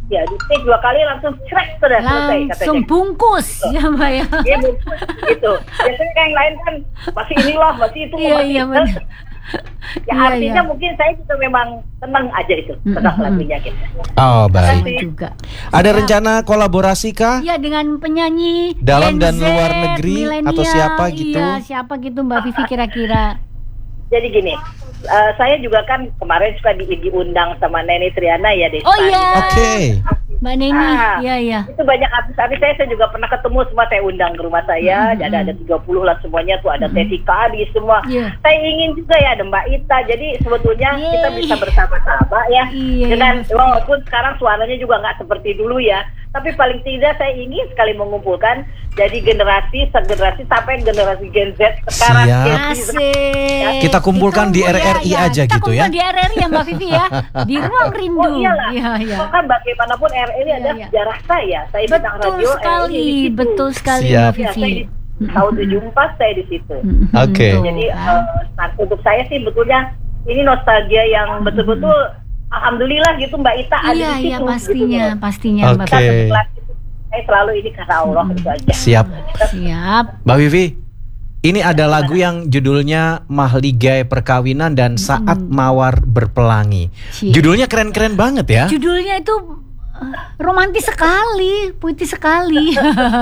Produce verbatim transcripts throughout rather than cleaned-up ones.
Ya, di take dua kali langsung crek sudah selesai katanya. Langsung bungkus ya Mbak ya. Iya bungkus gitu. Biasanya yang lain kan masih inilah, masih itu, Iya, masih iya, itu. benar. Ya Iya, artinya iya. mungkin saya juga memang senang aja itu senang Mm-mm. lagunya gitu. Oh, baik. Makasih. Juga. Ada rencana kolaborasi kah? Ya dengan penyanyi Dalam Gen dan Z, luar negeri atau milenial. siapa gitu? Iya, siapa gitu Mbak Vivi kira-kira? Jadi gini, eh, saya juga kan kemarin suka di, diundang sama Neni Triana ya di Oh iya. Oke. Mbak Neni, Ah. iya iya. Itu banyak artis-artis saya, saya juga pernah ketemu semua, saya undang ke rumah saya. Mm-hmm. Ada ada tiga puluh lah semuanya tuh, ada Teti Kadi semua. Yeah. Saya ingin juga ya ada Mbak Ita. Jadi sebetulnya Yeay. kita bisa bersama-sama ya. Iya, Dengan iya. walaupun sekarang suaranya juga nggak seperti dulu ya. Tapi paling tidak saya ingin sekali mengumpulkan jadi generasi, segenerasi sampai generasi Gen Z sekarang. Siap. Gen Z. Asik. Kita kumpulkan di Ditunggu R R I ya, aja kita gitu kumpul ya. di R R I ya Mbak Vivi ya. Di ruang rindu. Oh iyalah, Iya iya. so, kan bagaimanapun R R I Iya, adalah iya. sejarah saya. Saya bintang Betul radio, R R I di sekali, situ. betul sekali Siap. Mbak Ya, saya Vivi. di tahun tujuh puluh empat saya di situ. Mm-mm, Oke. tuh Jadi kan. eh, nah, untuk saya sih betulnya ini nostalgia yang betul-betul alhamdulillah gitu Mbak Ita ada Iya di situ. iya pastinya, gitu. pastinya Mbak Oke. Vivi. Kita saya selalu ini karena Allah itu aja. Siap. Siap. Mbak Vivi, ini ada lagu yang judulnya Mahligai Perkawinan dan Saat Mawar Berpelangi. Cie. Judulnya keren-keren banget ya. Judulnya itu eh, romantis sekali, puitis sekali.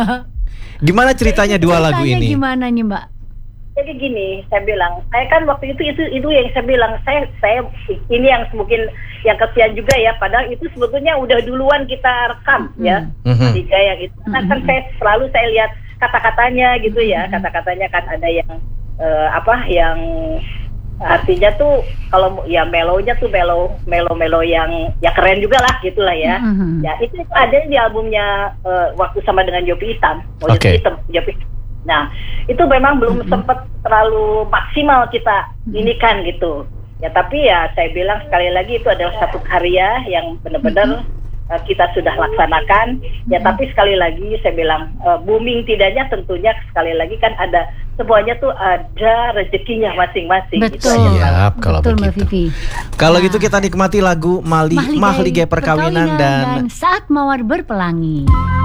Gimana ceritanya dua lagu Ceritanya ini? Gimana nih Mbak? Jadi gini, saya bilang, saya kan waktu itu itu itu yang saya bilang, saya saya ini yang mungkin yang kesian juga ya, padahal itu sebetulnya udah duluan kita rekam ya, Mhm. tiga yang itu. Nah, kan saya selalu saya lihat kata-katanya gitu ya, kata-katanya kan ada yang eh, apa yang artinya tuh kalau ya melonya tuh melo melo melo yang ya keren juga lah gitulah ya. Mhm. Ya itu, itu ada di albumnya eh, waktu sama dengan Jopi Hitam, Wajah Oke. Hitam, Jopi. Nah itu memang belum sempat terlalu maksimal kita ini kan gitu. Ya tapi ya saya bilang sekali lagi itu adalah satu karya yang benar-benar uh, kita sudah laksanakan. Ya tapi sekali lagi saya bilang uh, booming tidaknya tentunya sekali lagi kan ada semuanya tuh ada rezekinya masing-masing. Itu Betul. aja. Siap kalau Betul Mbak begitu. Vivi. Kalau Nah. gitu kita nikmati lagu Mali, Mahligai Perkawinan dan Saat Mawar Berpelangi.